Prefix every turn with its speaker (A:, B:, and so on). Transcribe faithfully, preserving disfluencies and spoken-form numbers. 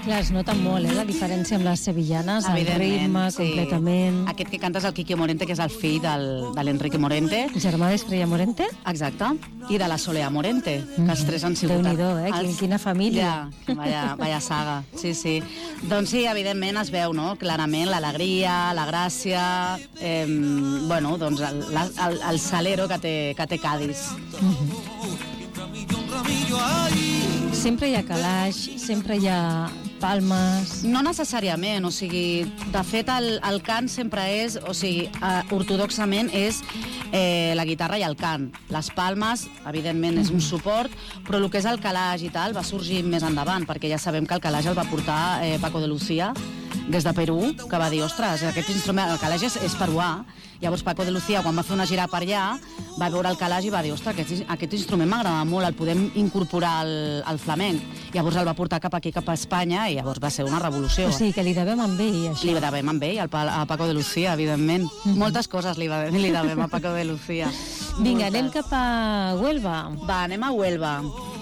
A: Clar, es nota molt, eh, la diferència amb les sevillanes, el ritme,
B: sí.
A: completament.
B: Aquest que cantes el Quique Morente, que és el fill del, de l'Enrique Morente.
A: Germà d'Estrella Morente?
B: Exacte. I de la Solea Morente, que els tres han sigut...
A: Déu-n'hi-do, eh? Els... Quina família.
B: Ja, vaya, vaya saga, sí, sí. Doncs sí, evidentment es veu, no?, clarament l'alegria, la gràcia, eh, bueno, doncs el, el, el salero que té, que té Cádiz.
A: Mm-hmm. Sempre hi ha calaix, sempre hi ha palmes...
B: No necessàriament, o sigui, de fet el, el cant sempre és, o sigui, uh, ortodoxament és eh, la guitarra i el cant. Les palmes, evidentment, és un suport, però el que és el calaix i tal va sorgir més endavant, perquè ja sabem que el calaix el va portar eh, Paco de Lucía des de Perú, que va dir, ostres, aquest instrument, el calaix és, és peruà. Llavors Paco de Lucía, quan va fer una gira per allà, va veure el calaix i va dir, ostres, aquest, aquest instrument m'agrada molt, el podem incorporar al, al flamenc. Llavors el va portar cap aquí, cap a Espanya, i llavors va ser una revolució.
A: O sigui, que li devem amb ell, això.
B: Li devem amb ell, a Paco de Lucía, evidentment. Mm-hmm. Moltes coses li, va, li devem a Paco de Lucía.
A: Vinga, anem cap a Huelva.
B: Va, anem a Huelva.